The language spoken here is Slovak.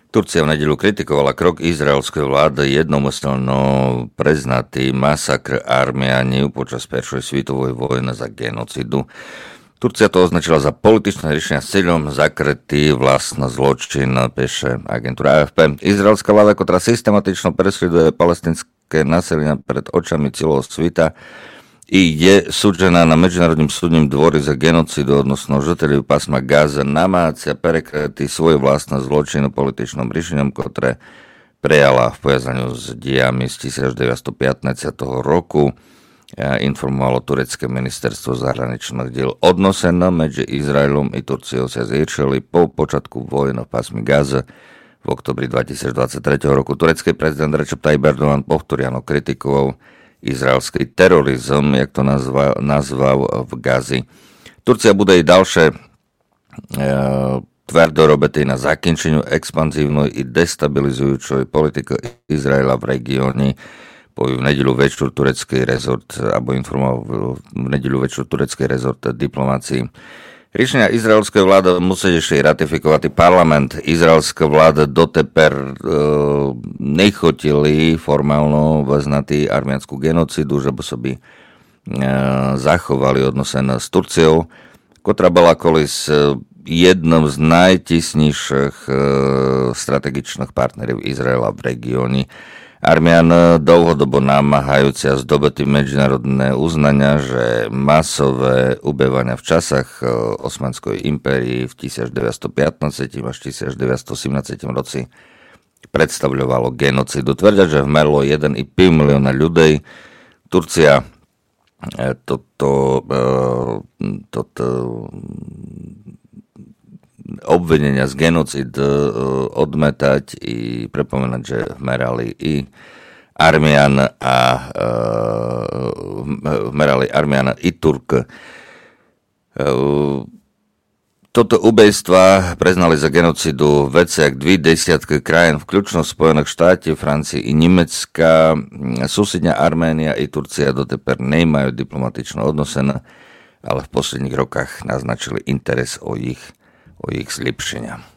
Turcia v nedeľu kritikovala krok izraelskej vlády jednomyselno priznatý masakr Arméniu počas Prvej svetovej vojny za genocidu. Turcia to označila za političné riešenia s cieľom zakrytý vlastný zločin, píše agentúra AFP. Izraelská vláda, ktorá systematično presleduje palestinské naselenia pred očami celého sveta, i je súdžená na Medzinárodním súdnym dvore za genocidu odnosno žiteľov pásma Gaza, namácia prekrytý svoj vlastný zločin političným riešeniam, ktoré prejala v pojazdaniu s diami z 1915 roku. Informovalo turecké ministerstvo zahraničných diel. Odnoseno medzi Izraelom i Turciou sa zriešili po počatku vojny v pásmi Gaza v oktobri 2023 roku. Turecký prezident Recep Tayyip Erdogan povtoriano kritikoval izraelský terorizm, jak to nazval v Gazi. Turcia bude i ďalšie tvrdo robiť na zakončeniu expanzívnej i destabilizujúcej politiky Izraela v regióne. V nedeľu večer turecký rezort, alebo informoval v nedeľu večer turecký rezort diplomácii. Riešenia izraelskej vlády musí ešte ratifikovať parlament. Izraelská vláda doteper nechotili formálno vyznatý arménsku genocidu, že by sa by zachovali odnosen s Turciou, ktorá bola kolis jednom z najtisnejších strategičných partnerov Izraela v regióne. Armén dlhodobo namáhajúci a zdobetý medzinárodné uznania, že masové ubývania v časách Osmanskej impérii v 1915 až 1917 roci predstavľovalo genocidu. Tvrdia, že vmerlo 1,5 milióna ľudí. Turcia toto obvinenia z genocid odmetať i prepomenať, že vmerali i Arména i Turk. Toto ubejstva priznali za genocidu veci jak 20 krajín, vključno Spojených štátov, Francie i Nemecka. Susedňa Arménia i Turcia doteper nemajú diplomatičné odnosene, ale v posledných rokoch naznačili interes o ich zlepšenia.